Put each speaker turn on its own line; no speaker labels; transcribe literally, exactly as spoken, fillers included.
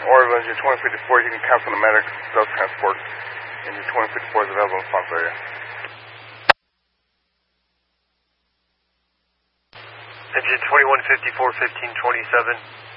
Orville, engine twenty fifty-four, you can cancel the medic, self-transport. Engine twenty fifty-four is available in the response area.
Engine twenty-one fifty-four, fifteen twenty-seven.